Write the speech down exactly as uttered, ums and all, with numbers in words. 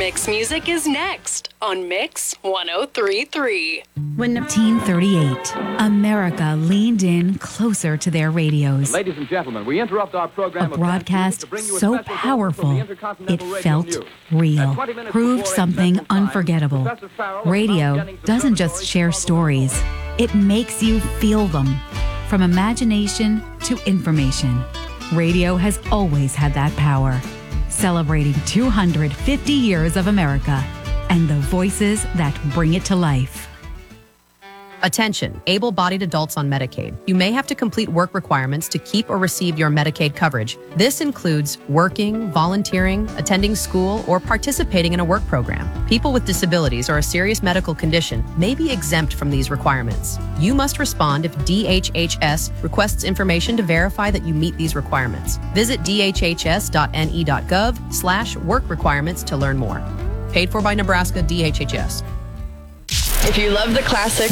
Mix Music is next on Mix one oh three point three. When nineteen thirty-eight, America leaned in closer to their radios. Ladies and gentlemen, we interrupt our program. A broadcast so powerful, it felt real. Proved something unforgettable. Radio doesn't just share stories. It makes you feel them. From imagination to information, radio has always had that power. Celebrating two hundred fifty years of America and the voices that bring it to life. Attention, able-bodied adults on Medicaid. You may have to complete work requirements to keep or receive your Medicaid coverage. This includes working, volunteering, attending school, or participating in a work program. People with disabilities or a serious medical condition may be exempt from these requirements. You must respond if D H H S requests information to verify that you meet these requirements. Visit d h h s dot n e dot gov slash work requirements to learn more. Paid for by Nebraska D H H S. If you love the classic